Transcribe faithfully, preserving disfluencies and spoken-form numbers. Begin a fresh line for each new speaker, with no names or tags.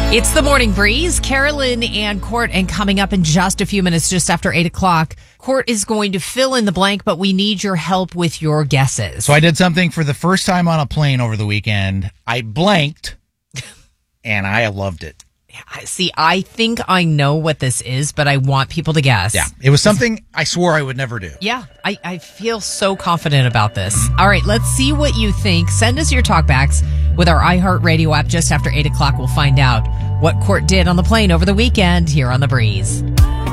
It's the Morning Breeze. Carolyn and Court, and coming up in just a few minutes, just after eight o'clock, Court is going to fill in the blank, but we need your help with your guesses.
So I did something for the first time on a plane over the weekend. I blanked, and I loved it.
See, I think I know what this is, but I want people to guess.
Yeah, it was something I swore I would never do.
Yeah, I, I feel so confident about this. All right, let's see what you think. Send us your talkbacks with our iHeartRadio app just after eight o'clock. We'll find out what Court did on the plane over the weekend here on The Breeze.